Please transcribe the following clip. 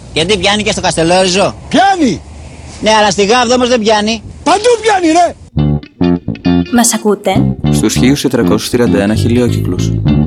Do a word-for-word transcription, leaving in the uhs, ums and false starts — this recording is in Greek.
Γιατί πιάνει και στο Καστελόριζο? Πιάνει! Ναι, αλλά στη Γάβδο όμως δεν πιάνει. Παντού πιάνει, ρε! Μας ακούτε? Στους χίλιους τετρακόσιους τριάντα ένα χιλιόκυκλους.